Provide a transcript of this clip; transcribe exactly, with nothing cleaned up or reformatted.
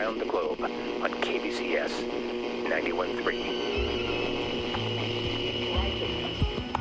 around the globe on K B C S ninety-one point three.